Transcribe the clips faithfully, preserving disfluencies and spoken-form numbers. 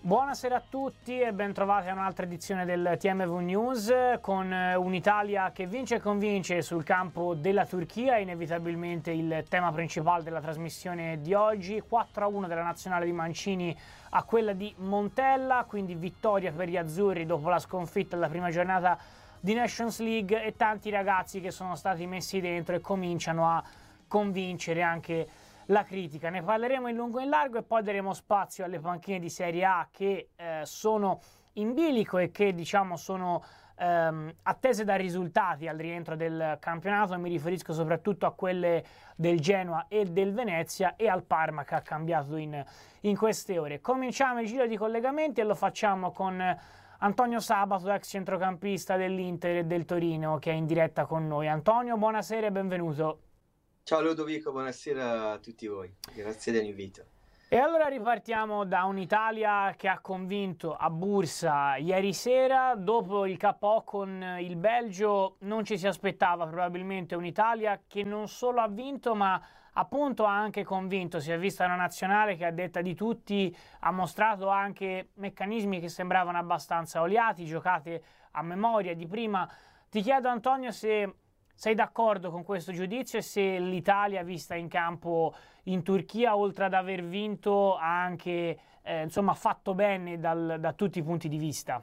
Buonasera a tutti e ben trovati a un'altra edizione del T M V News con un'Italia che vince e convince sul campo della Turchia, inevitabilmente il tema principale della trasmissione di oggi. quattro a uno della nazionale di Mancini a quella di Montella, quindi vittoria per gli azzurri dopo la sconfitta della prima giornata di Nations League e tanti ragazzi che sono stati messi dentro e cominciano a convincere anche la critica. Ne parleremo in lungo e in largo e poi daremo spazio alle panchine di Serie A che eh, sono in bilico e che diciamo sono ehm, attese da risultati al rientro del campionato. Mi riferisco soprattutto a quelle del Genoa e del Venezia e al Parma che ha cambiato in, in queste ore. Cominciamo il giro di collegamenti e lo facciamo con Antonio Sabato, ex centrocampista dell'Inter e del Torino, che è in diretta con noi. Antonio, buonasera e benvenuto. Ciao Ludovico, buonasera a tutti voi, grazie dell'invito. E allora ripartiamo da un'Italia che ha convinto a Bursa ieri sera. Dopo il K O con il Belgio non ci si aspettava probabilmente un'Italia che non solo ha vinto ma appunto ha anche convinto. Si è vista una nazionale che a detta di tutti ha mostrato anche meccanismi che sembravano abbastanza oliati, giocate a memoria di prima. Ti chiedo Antonio se sei d'accordo con questo giudizio e se l'Italia vista in campo in Turchia, oltre ad aver vinto, ha anche eh, insomma, fatto bene dal, da tutti i punti di vista?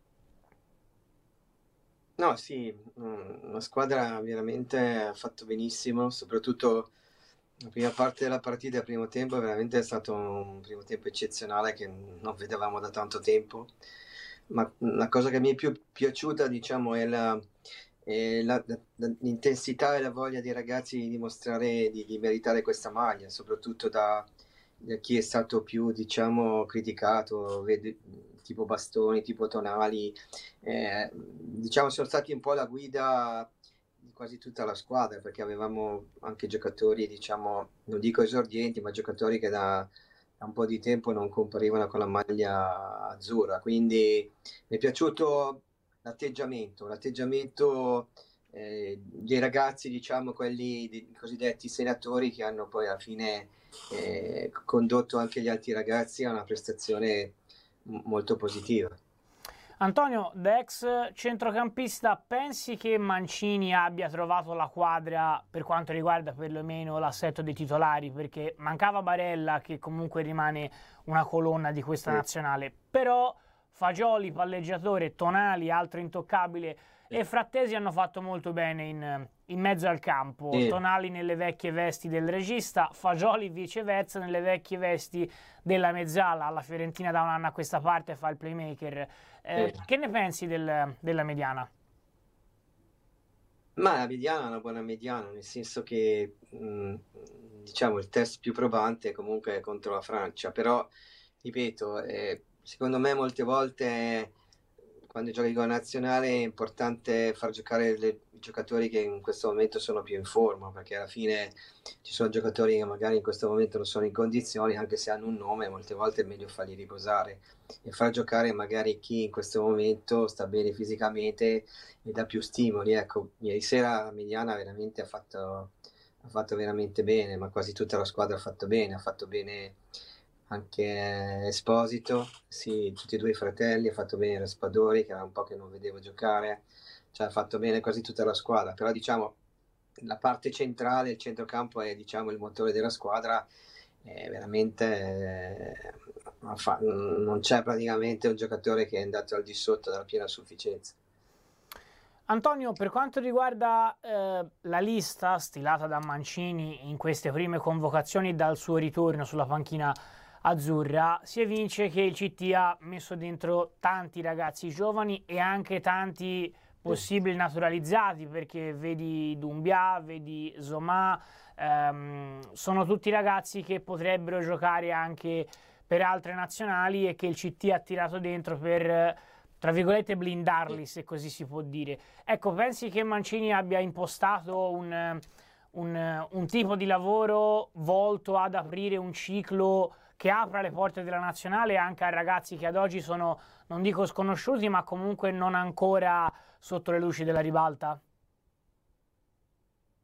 No, sì, una squadra veramente ha fatto benissimo, soprattutto la prima parte della partita, il primo tempo, veramente è stato un primo tempo eccezionale che non vedevamo da tanto tempo. Ma la cosa che mi è più piaciuta, diciamo, è la... E la, la, l'intensità e la voglia dei ragazzi di dimostrare di, di meritare questa maglia, soprattutto da, da chi è stato più, diciamo, criticato, vedi, tipo Bastoni, tipo Tonali, eh, diciamo sono stati un po' la guida di quasi tutta la squadra, perché avevamo anche giocatori, diciamo, non dico esordienti, ma giocatori che da, da un po' di tempo non comparivano con la maglia azzurra, quindi mi è piaciuto l'atteggiamento, l'atteggiamento eh, dei ragazzi, diciamo quelli dei cosiddetti senatori, che hanno poi alla fine eh, condotto anche gli altri ragazzi a una prestazione m- molto positiva. Antonio, da ex centrocampista, pensi che Mancini abbia trovato la quadra per quanto riguarda perlomeno l'assetto dei titolari? Perché mancava Barella, che comunque rimane una colonna di questa sì. nazionale, però Fagioli, palleggiatore, Tonali, altro intoccabile, sì. E Frattesi hanno fatto molto bene in, in mezzo al campo. Sì. Tonali nelle vecchie vesti del regista, Fagioli viceversa nelle vecchie vesti della mezzala. Alla Fiorentina da un anno a questa parte fa il playmaker. Eh, sì. Che ne pensi del, della mediana? Ma la mediana è una buona mediana, nel senso che mh, diciamo il test più probante è comunque contro la Francia, però ripeto, eh, secondo me molte volte quando giochi con la nazionale è importante far giocare le, i giocatori che in questo momento sono più in forma, perché alla fine ci sono giocatori che magari in questo momento non sono in condizioni, anche se hanno un nome, molte volte è meglio farli riposare e far giocare magari chi in questo momento sta bene fisicamente e dà più stimoli. Ecco, ieri sera la mediana veramente ha fatto, ha fatto veramente bene, ma quasi tutta la squadra ha fatto bene, ha fatto bene anche Esposito, sì, tutti e due i fratelli, ha fatto bene Raspadori, che era un po' che non vedevo giocare, cioè ha fatto bene quasi tutta la squadra, però diciamo la parte centrale, il centrocampo è diciamo il motore della squadra, è veramente eh, non c'è praticamente un giocatore che è andato al di sotto della piena sufficienza. Antonio, per quanto riguarda eh, la lista stilata da Mancini in queste prime convocazioni dal suo ritorno sulla panchina azzurra, si evince che il C T ha messo dentro tanti ragazzi giovani e anche tanti possibili naturalizzati, perché vedi Doumbia, vedi Zoma, ehm, sono tutti ragazzi che potrebbero giocare anche per altre nazionali e che il C T ha tirato dentro per, tra virgolette, blindarli, se così si può dire. Ecco, pensi che Mancini abbia impostato un, un, un tipo di lavoro volto ad aprire un ciclo che apra le porte della nazionale anche a ragazzi che ad oggi sono, non dico sconosciuti, ma comunque non ancora sotto le luci della ribalta?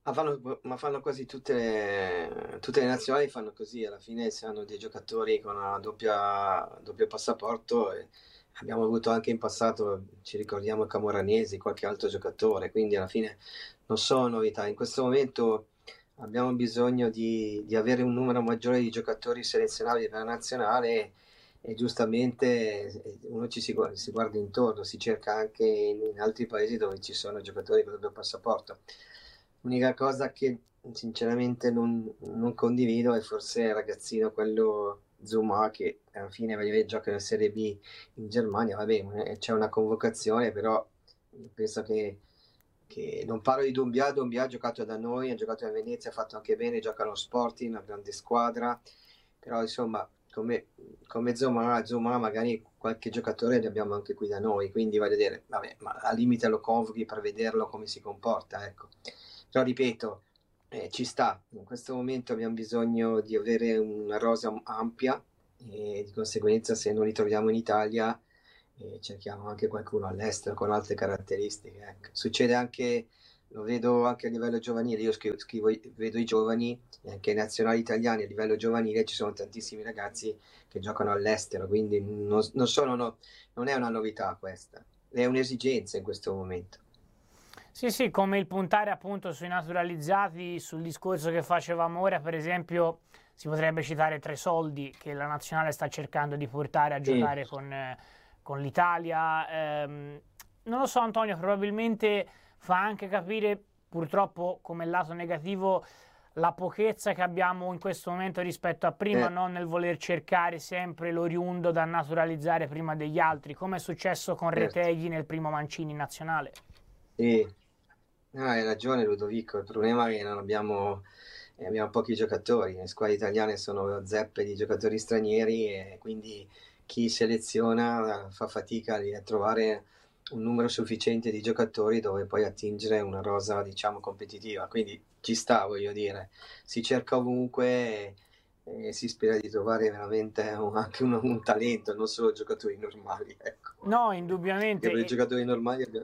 Ma fanno, ma fanno quasi tutte le, tutte le nazionali fanno così, alla fine se hanno dei giocatori con una doppia, doppio passaporto, e abbiamo avuto anche in passato, ci ricordiamo Camoranesi, qualche altro giocatore, quindi alla fine non sono novità. In questo momento abbiamo bisogno di, di avere un numero maggiore di giocatori selezionabili per la nazionale e, e giustamente eh, uno ci si, guarda, si guarda intorno, si cerca anche in, in altri paesi dove ci sono giocatori con doppio passaporto. L'unica cosa che sinceramente non, non condivido è forse il ragazzino, quello Zuma, che alla fine vedete, gioca in Serie B in Germania, vabbè, eh, c'è una convocazione, però penso che, che non parlo di Doumbia. Doumbia ha giocato da noi, ha giocato a Venezia, ha fatto anche bene, gioca allo Sporting, una grande squadra, però insomma come, come Zuma, Zuma magari qualche giocatore ne abbiamo anche qui da noi, quindi vai a vedere, vabbè, ma al limite lo convochi per vederlo come si comporta, ecco. Però ripeto, eh, ci sta, in questo momento abbiamo bisogno di avere una rosa ampia e di conseguenza se non li troviamo in Italia eh, cerchiamo anche qualcuno all'estero con altre caratteristiche. Ecco. Succede anche, lo vedo anche a livello giovanile, io scrivo, scrivo- vedo i giovani e anche i nazionali italiani a livello giovanile ci sono tantissimi ragazzi che giocano all'estero, quindi non, non sono, no, non è una novità questa, è un'esigenza in questo momento. Sì, sì, come il puntare appunto sui naturalizzati, sul discorso che facevamo ora, per esempio, si potrebbe citare Tresoldi, che la nazionale sta cercando di portare a Sì, giocare con, eh, con l'Italia. Ehm, non lo so, Antonio, probabilmente fa anche capire, purtroppo, come lato negativo, la pochezza che abbiamo in questo momento rispetto a prima, eh, non nel voler cercare sempre l'oriundo da naturalizzare prima degli altri, come è successo con certo. Retegui nel primo Mancini nazionale. Sì. No, hai ragione Ludovico, il problema è che non abbiamo, eh, abbiamo pochi giocatori, le squadre italiane sono zeppe di giocatori stranieri e quindi chi seleziona fa fatica a trovare un numero sufficiente di giocatori dove poi attingere una rosa, diciamo, competitiva. Quindi ci sta, voglio dire, si cerca ovunque e, e si spera di trovare veramente un- anche un, un talento, non solo giocatori normali, ecco. No, Perché indubbiamente. per i e- giocatori normali abbiamo,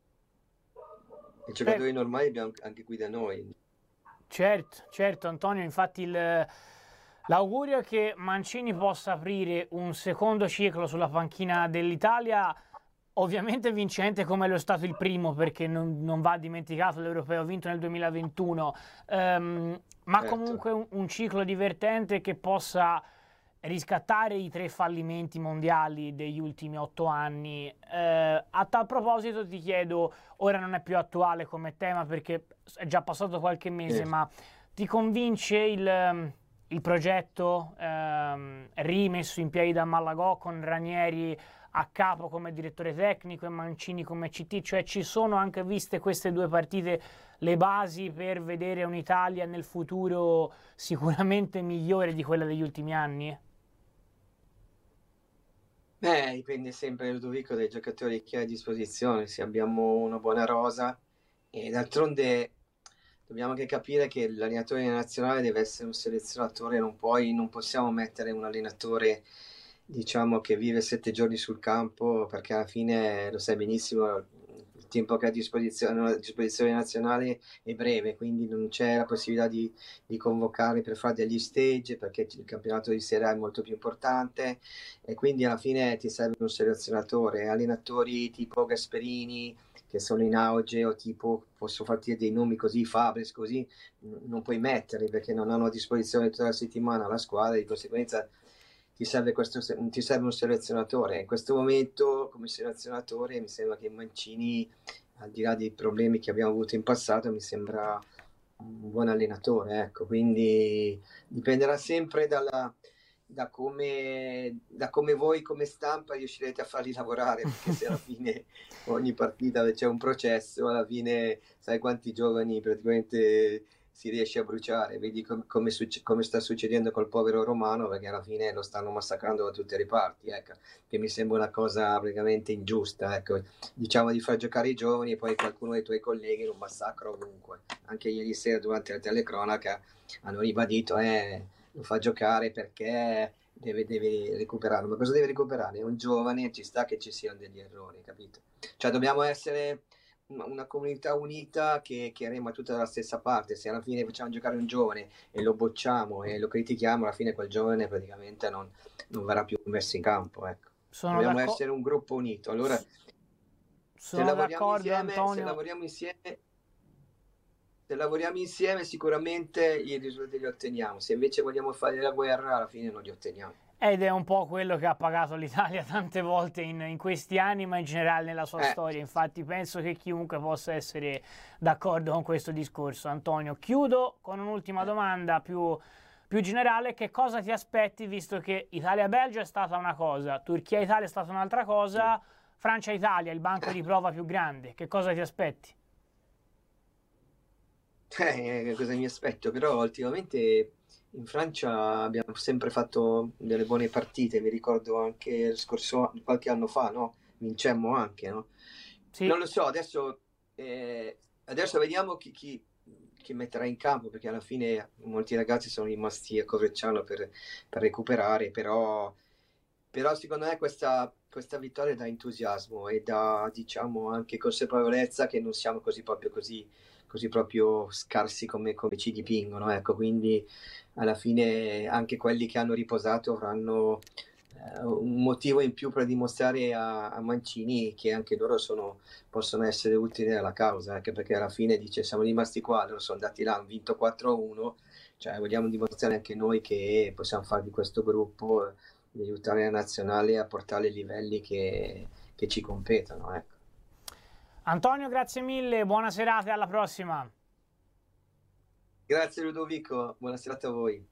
i Beh, giocatori normali abbiamo anche qui da noi. certo, certo, Antonio, infatti il- l'augurio è che Mancini possa aprire un secondo ciclo sulla panchina dell'Italia, ovviamente vincente come lo è stato il primo, perché non, non va dimenticato l'Europeo vinto nel duemilaventuno, ehm, ma Certo. comunque un, un ciclo divertente che possa riscattare i tre fallimenti mondiali degli ultimi otto anni. Eh, a tal proposito ti chiedo, ora non è più attuale come tema perché è già passato qualche mese, Sì. ma ti convince il, il progetto ehm, rimesso in piedi da Malagò con Ranieri a capo come direttore tecnico e Mancini come C T? Cioè ci sono anche viste queste due partite le basi per vedere un'Italia nel futuro sicuramente migliore di quella degli ultimi anni? Beh, dipende sempre, Ludovico, dai giocatori che hai a disposizione. Se abbiamo una buona rosa, e d'altronde dobbiamo anche capire che l'allenatore nazionale deve essere un selezionatore, non puoi, non possiamo mettere un allenatore, diciamo, che vive sette giorni sul campo, perché alla fine lo sai benissimo, il tempo che ha a disposizione, a disposizione nazionale è breve, quindi non c'è la possibilità di, di convocare per fare degli stage, perché il campionato di Serie A è molto più importante e quindi alla fine ti serve un selezionatore, allenatori tipo Gasperini che sono in auge o tipo posso farti dei nomi così, Fabres così, non puoi metterli perché non hanno a disposizione tutta la settimana la squadra, di conseguenza ti serve, questo, ti serve un selezionatore. In questo momento come selezionatore mi sembra che Mancini, al di là dei problemi che abbiamo avuto in passato, mi sembra un buon allenatore, ecco, quindi dipenderà sempre dalla, da come, da come voi come stampa riuscirete a farli lavorare, perché se alla fine ogni partita c'è un processo, alla fine sai quanti giovani praticamente si riesce a bruciare, vedi com- come, succe- come sta succedendo col povero Romano, perché alla fine lo stanno massacrando da tutte le parti, ecco, che mi sembra una cosa praticamente ingiusta, ecco, diciamo di far giocare i giovani e poi qualcuno dei tuoi colleghi lo massacra ovunque, anche ieri sera durante la telecronaca hanno ribadito, eh, lo fa giocare perché deve, deve recuperarlo. Ma cosa deve recuperare? È un giovane, ci sta che ci siano degli errori, capito? Cioè dobbiamo essere una comunità unita che, che rema tutta dalla stessa parte. Se alla fine facciamo giocare un giovane e lo bocciamo e lo critichiamo, alla fine quel giovane praticamente non, non verrà più messo in campo, ecco. Sono Dobbiamo d'accordo. essere un gruppo unito. Allora, se Sono lavoriamo d'accordo, insieme, se Antonio. lavoriamo insieme, se lavoriamo insieme sicuramente i risultati li otteniamo. Se invece vogliamo fare la guerra, alla fine non li otteniamo. Ed è un po' quello che ha pagato l'Italia tante volte in, in questi anni, ma in generale nella sua Eh. storia. Infatti penso che chiunque possa essere d'accordo con questo discorso. Antonio, chiudo con un'ultima domanda più, più generale. Che cosa ti aspetti, visto che Italia-Belgio è stata una cosa, Turchia-Italia è stata un'altra cosa, Francia-Italia, il banco di prova più grande, che cosa ti aspetti? Eh, cosa mi aspetto? Però ultimamente in Francia abbiamo sempre fatto delle buone partite, mi ricordo anche il scorso qualche anno fa, no? Vincemmo anche, no? Sì. Non lo so, adesso, eh, adesso vediamo chi, chi, chi metterà in campo, perché alla fine molti ragazzi sono rimasti a Coverciano per, per recuperare, però, però secondo me questa, questa vittoria dà entusiasmo e dà, diciamo, anche consapevolezza che non siamo così proprio così, così proprio scarsi come, come ci dipingono, ecco, quindi alla fine anche quelli che hanno riposato avranno eh, un motivo in più per dimostrare a, a Mancini che anche loro sono, possono essere utili alla causa, anche perché alla fine dice siamo rimasti qua, loro sono andati là, hanno vinto quattro a uno, cioè vogliamo dimostrare anche noi che possiamo fare di questo gruppo, di aiutare la nazionale a portare i livelli che, che ci competono, ecco. Antonio, grazie mille, buona serata e alla prossima. Grazie Ludovico, buona serata a voi.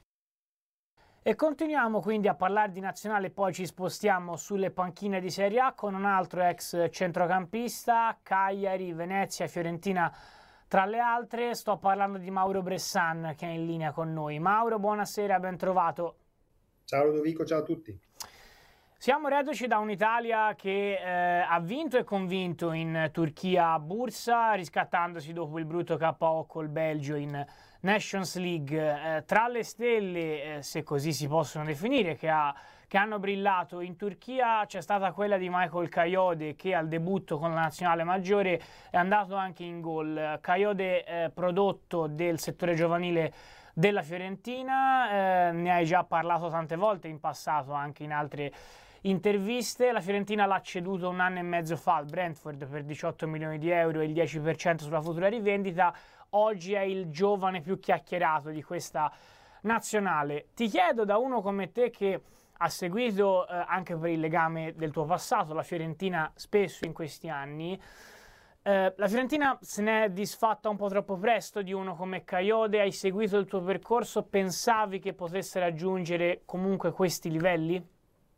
E continuiamo quindi a parlare di nazionale, poi ci spostiamo sulle panchine di Serie A con un altro ex centrocampista, Cagliari, Venezia, Fiorentina tra le altre. Sto parlando di Mauro Bressan che è in linea con noi. Mauro, buonasera, ben trovato. Ciao Ludovico, ciao a tutti. Siamo reduci da un'Italia che eh, ha vinto e convinto in Turchia a Bursa, riscattandosi dopo il brutto K O col Belgio in Nations League. Eh, tra le stelle, eh, se così si possono definire, che, ha, che hanno brillato in Turchia c'è stata quella di Michael Kayode, che al debutto con la nazionale maggiore è andato anche in gol. Kayode, eh, prodotto del settore giovanile della Fiorentina, eh, ne hai già parlato tante volte in passato, anche in altre interviste. La Fiorentina l'ha ceduto un anno e mezzo fa al Brentford per diciotto milioni di euro e il dieci per cento sulla futura rivendita. Oggi è il giovane più chiacchierato di questa nazionale. Ti chiedo, da uno come te che ha seguito, eh, anche per il legame del tuo passato, la Fiorentina spesso in questi anni, eh, la Fiorentina se n'è disfatta un po' troppo presto di uno come Kayode? Hai seguito il tuo percorso? Pensavi che potesse raggiungere comunque questi livelli?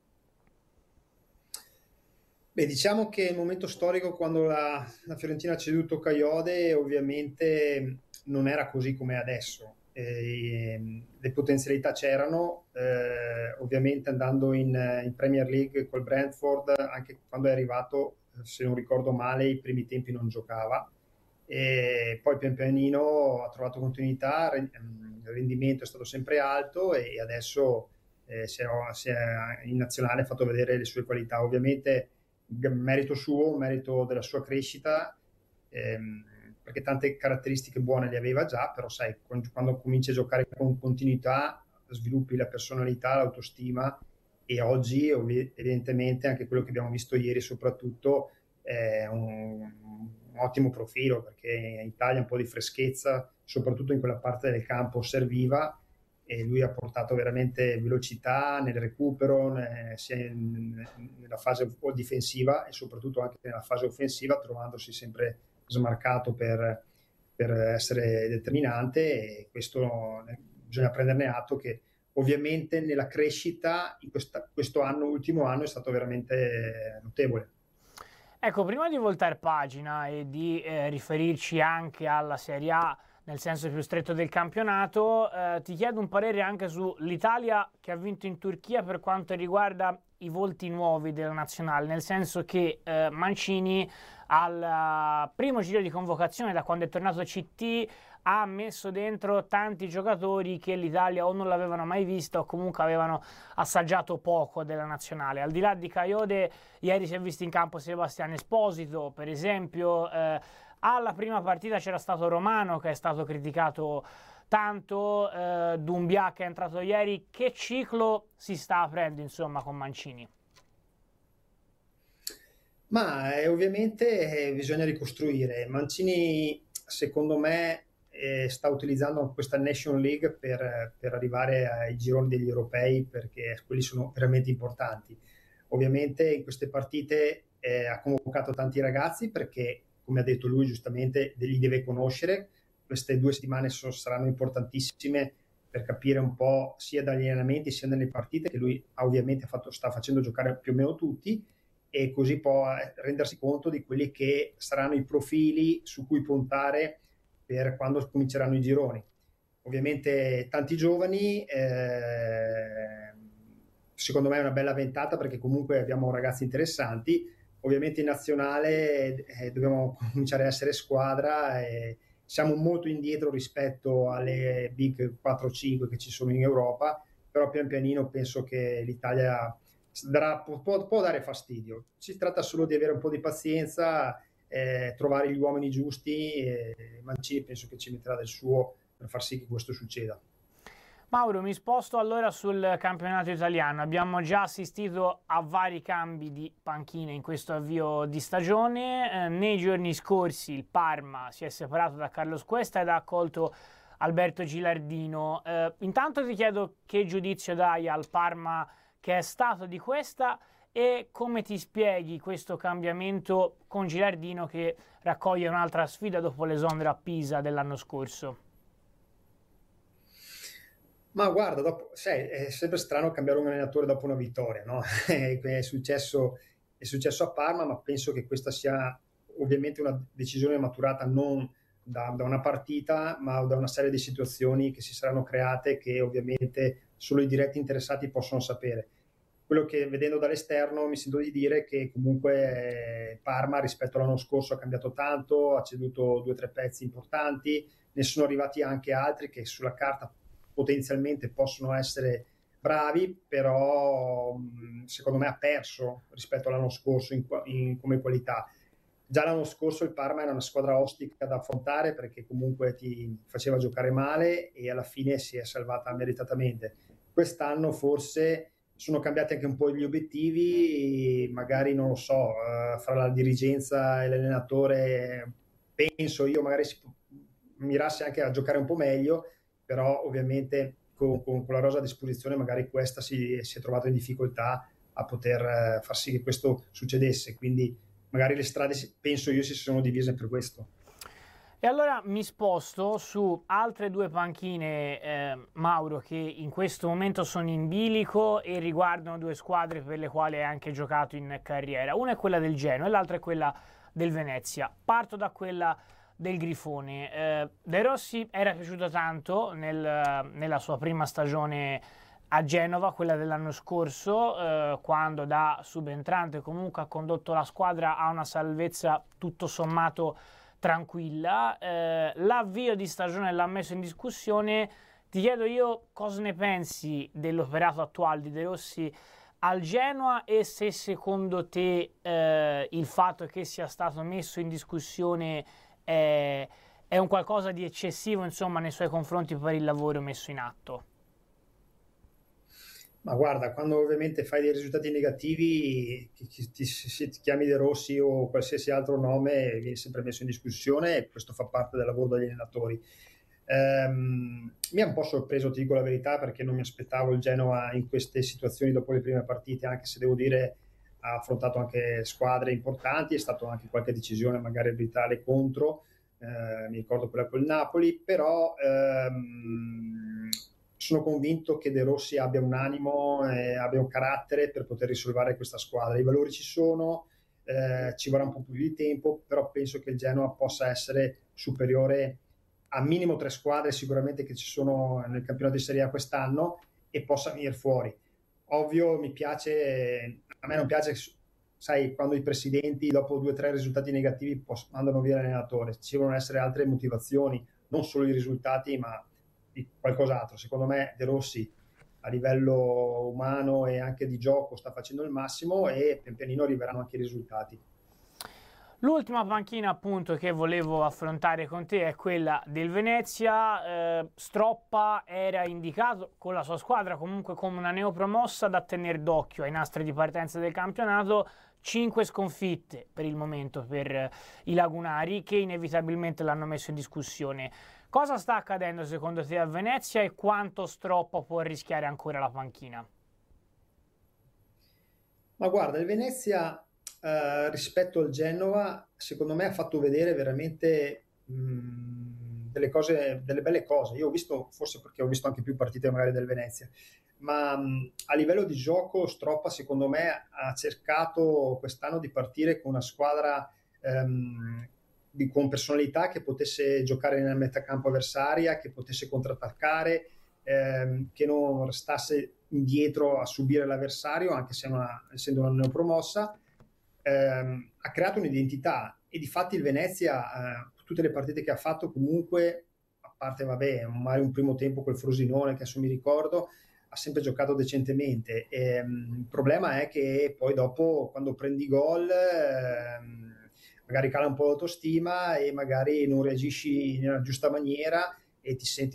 Beh, diciamo che il momento storico quando la, la Fiorentina ha ceduto Kayode ovviamente non era così come adesso. E, le potenzialità c'erano, eh, ovviamente andando in, in Premier League col Brentford, anche quando è arrivato, se non ricordo male, i primi tempi non giocava. E poi pian pianino ha trovato continuità, il rendimento è stato sempre alto e adesso eh, si è, si è in nazionale ha fatto vedere le sue qualità. Ovviamente merito suo, merito della sua crescita, ehm, perché tante caratteristiche buone le aveva già, però sai, quando cominci a giocare con continuità sviluppi la personalità, l'autostima, e oggi evidentemente anche quello che abbiamo visto ieri soprattutto è un, un ottimo profilo, perché in Italia un po' di freschezza, soprattutto in quella parte del campo, serviva, e lui ha portato veramente velocità nel recupero, sia nella fase difensiva e soprattutto anche nella fase offensiva, trovandosi sempre smarcato per, per essere determinante, e questo bisogna prenderne atto, che ovviamente nella crescita in questa, questo anno, ultimo anno, è stato veramente notevole. Ecco, prima di voltare pagina e di eh, riferirci anche alla Serie A nel senso più stretto del campionato. Eh, ti chiedo un parere anche sull'Italia che ha vinto in Turchia per quanto riguarda i volti nuovi della nazionale, nel senso che eh, Mancini al primo giro di convocazione, da quando è tornato C T, ha messo dentro tanti giocatori che l'Italia o non l'avevano mai visto o comunque avevano assaggiato poco della nazionale. Al di là di Kayode, ieri si è visto in campo Sebastiano Esposito, per esempio. Eh, alla prima partita c'era stato Romano, che è stato criticato tanto, eh, Doumbia che è entrato ieri. Che ciclo si sta aprendo, insomma, con Mancini? Ma eh, ovviamente eh, bisogna ricostruire. Mancini, secondo me, eh, sta utilizzando questa Nation League per, per arrivare ai gironi degli europei, perché quelli sono veramente importanti. Ovviamente in queste partite eh, ha convocato tanti ragazzi perché, come ha detto lui giustamente, li deve conoscere. Queste due settimane sono, saranno importantissime per capire un po' sia dagli allenamenti sia nelle partite, che lui ovviamente ha fatto, sta facendo giocare più o meno tutti, e così può rendersi conto di quelli che saranno i profili su cui puntare per quando cominceranno i gironi. Ovviamente tanti giovani, eh, secondo me è una bella ventata perché comunque abbiamo ragazzi interessanti. Ovviamente in nazionale eh, dobbiamo cominciare a essere squadra e siamo molto indietro rispetto alle big quattro cinque che ci sono in Europa, però pian pianino penso che l'Italia darà, può, può dare fastidio. Si tratta solo di avere un po' di pazienza, eh, trovare gli uomini giusti, e Mancini penso che ci metterà del suo per far sì che questo succeda. Mauro, mi sposto allora sul campionato italiano. Abbiamo già assistito a vari cambi di panchine in questo avvio di stagione. Eh, nei giorni scorsi il Parma si è separato da Carlos Cuesta ed ha accolto Alberto Gilardino. Eh, intanto ti chiedo che giudizio dai al Parma che è stato di Cuesta e come ti spieghi questo cambiamento con Gilardino, che raccoglie un'altra sfida dopo l'esonero a Pisa dell'anno scorso. Ma guarda, dopo, sai, è sempre strano cambiare un allenatore dopo una vittoria, no? È successo, è successo a Parma, ma penso che questa sia ovviamente una decisione maturata non da, da una partita, ma da una serie di situazioni che si saranno create, che ovviamente solo i diretti interessati possono sapere. Quello che vedendo dall'esterno mi sento di dire che comunque eh, Parma rispetto all'anno scorso ha cambiato tanto, ha ceduto due o tre pezzi importanti, ne sono arrivati anche altri che sulla carta potenzialmente possono essere bravi, però secondo me ha perso rispetto all'anno scorso in, in, come qualità. Già l'anno scorso il Parma era una squadra ostica da affrontare perché comunque ti faceva giocare male e alla fine si è salvata meritatamente. Quest'anno forse sono cambiati anche un po' gli obiettivi, magari non lo so, uh, fra la dirigenza e l'allenatore penso io magari si mirasse anche a giocare un po' meglio, però ovviamente con, con, con la rosa a disposizione magari questa si, si è trovata in difficoltà a poter eh, far sì che questo succedesse, quindi magari le strade penso io si sono divise per questo. E allora mi sposto su altre due panchine, eh, Mauro, che in questo momento sono in bilico e riguardano due squadre per le quali hai anche giocato in carriera. Una è quella del Genoa e l'altra è quella del Venezia. Parto da quella del Grifone. Eh, De Rossi era piaciuto tanto nel, nella sua prima stagione a Genova, quella dell'anno scorso, eh, quando da subentrante comunque ha condotto la squadra a una salvezza tutto sommato tranquilla. Eh, l'avvio di stagione l'ha messo in discussione. Ti chiedo io cosa ne pensi dell'operato attuale di De Rossi al Genoa e se secondo te eh, il fatto che sia stato messo in discussione è, è un qualcosa di eccessivo, insomma, nei suoi confronti per il lavoro messo in atto. Ma guarda, quando ovviamente fai dei risultati negativi, ti, ti, ti, ti chiami De Rossi o qualsiasi altro nome, viene sempre messo in discussione e questo fa parte del lavoro degli allenatori. Um, mi ha un po' sorpreso, ti dico la verità, perché non mi aspettavo il Genoa in queste situazioni dopo le prime partite, anche se devo dire ha affrontato anche squadre importanti, è stato anche qualche decisione magari arbitrale contro, eh, mi ricordo quella col Napoli, però um, sono convinto che De Rossi abbia un animo e abbia un carattere per poter risolvere questa squadra. I valori ci sono, eh, ci vorrà un po' più di tempo, però penso che il Genoa possa essere superiore a minimo tre squadre sicuramente che ci sono nel campionato di Serie A quest'anno e possa venire fuori. Ovvio, mi piace, a me non piace, sai, quando i presidenti dopo due o tre risultati negativi poss- mandano via l'allenatore. Ci devono essere altre motivazioni, non solo i risultati, ma di qualcos'altro. Secondo me De Rossi a livello umano e anche di gioco sta facendo il massimo e pian pianino arriveranno anche i risultati. L'ultima panchina appunto che volevo affrontare con te è quella del Venezia. eh, Stroppa era indicato con la sua squadra comunque come una neopromossa da tenere d'occhio ai nastri di partenza del campionato. Cinque sconfitte per il momento per eh, i lagunari, che inevitabilmente l'hanno messo in discussione. Cosa sta accadendo secondo te a Venezia e quanto Stroppa può rischiare ancora la panchina? Ma guarda, il Venezia Uh, rispetto al Genova, secondo me ha fatto vedere veramente mh, delle cose, delle belle cose. Io ho visto, forse perché ho visto anche più partite magari del Venezia, ma mh, a livello di gioco Stroppa secondo me ha cercato quest'anno di partire con una squadra um, di, con personalità che potesse giocare nella metacampo avversaria, che potesse contrattaccare, ehm, che non restasse indietro a subire l'avversario, anche se una, essendo una neopromossa. Ehm, ha creato un'identità e difatti il Venezia, eh, tutte le partite che ha fatto comunque, a parte vabbè, magari un primo tempo col Frosinone che adesso mi ricordo, ha sempre giocato decentemente. E, um, il problema è che poi dopo quando prendi gol ehm, magari cala un po' l'autostima e magari non reagisci nella giusta maniera e ti senti